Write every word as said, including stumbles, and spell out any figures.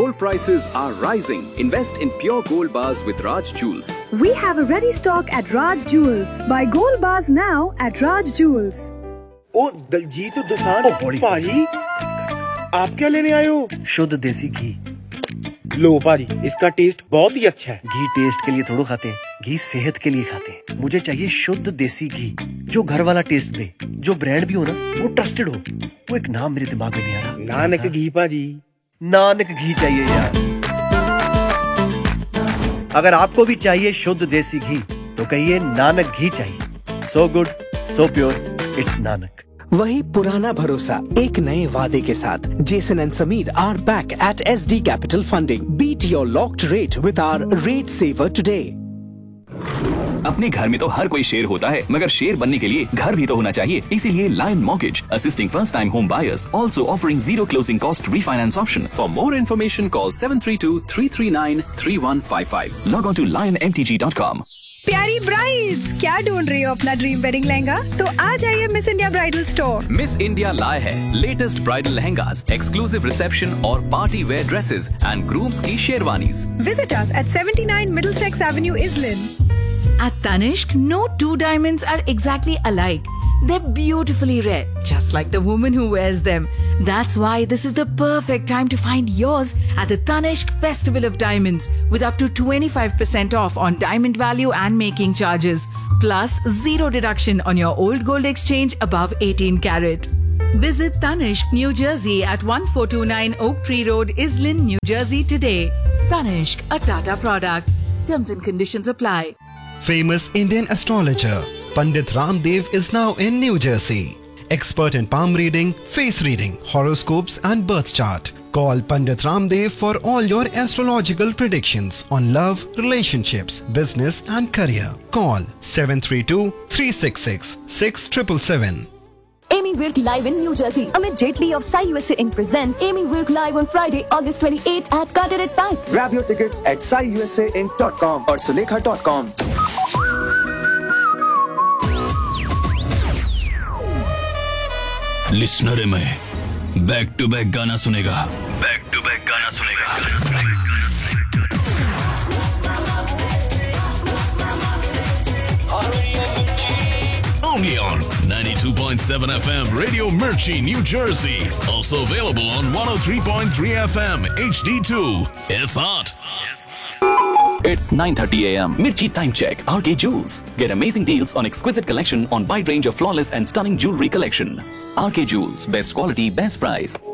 Gold prices are rising. Invest in pure gold bars with Raj Jewels. We have a ready stock at Raj Jewels. Buy gold bars now at Raj Jewels. ओ दलजीत तो दुसान भाजी आप क्या लेने आए हो? शुद्ध देसी घी। लो भाजी, इसका टेस्ट बहुत ही अच्छा है। घी टेस्ट के लिए थोड़ा खाते हैं, घी सेहत के लिए खाते हैं। मुझे चाहिए शुद्ध देसी घी जो घर वाला टेस्ट दे, जो ब्रांड भी हो ना वो ट्रस्टेड हो। वो एक नाम मेरे दिमाग में नहीं आ रहा। नानक घी भाजी। नानक घी चाहिए यार। अगर आपको भी चाहिए शुद्ध देसी घी तो कहिए नानक घी चाहिए। So good, so pure, it's Nanak. वही पुराना भरोसा एक नए वादे के साथ। Jason and Sameer are back at S D capital funding. Beat your locked rate with hour rate saver today. अपने घर में तो हर कोई शेर होता है, मगर शेर बनने के लिए घर भी तो होना चाहिए। इसीलिए lion mortgage assisting first time home buyers, also offering zero closing cost refinance option. For more information call seven three to three three nine three one five five. Log on to lion M T G dot com. प्यारी brides, क्या ढूंढ रही हो अपना dream wedding lehenga? तो आ जाइए miss India bridal store. Miss India लाए है latest bridal lehengas, exclusive reception और party wear dresses and grooms की sherwanis. Visit us at seventy-nine Middlesex Avenue, Islin. At Tanishq, no two diamonds are exactly alike. They're beautifully rare, just like the woman who wears them. That's why this is the perfect time to find yours at the Tanishq Festival of Diamonds, with up to twenty-five percent off on diamond value and making charges, plus zero deduction on your old gold exchange above eighteen carat. Visit Tanishq, New Jersey at one four two nine Oak Tree Road, Islin, New Jersey today. Tanishq, a Tata product. Terms and conditions apply. Famous Indian astrologer Pandit Ramdev is now in New Jersey. Expert in palm reading, face reading, horoscopes and birth chart. Call Pandit Ramdev for all your astrological predictions on love, relationships, business and career. Call seven three two three six six six seven seven seven. Amy Wilk Live in New Jersey. Amit Jaitley of Sai U S A Incorporated presents Amy Wilk Live on Friday, August twenty-eighth at Carteret Bank. Grab your tickets at sai u s a inc dot com or sulekha dot com. Listener है मैं, back to back गाना सुनेगा, back to back गाना सुनेगा। Only on ninety-two point seven F M Radio Mirchi, New Jersey. Also available on one oh three point three F M H D two. It's hot. It's nine thirty a m Mirchi Time Check. R K Jewels. Get amazing deals on exquisite collection on wide range of flawless and stunning jewelry collection. R K Jewels. Best quality, best price.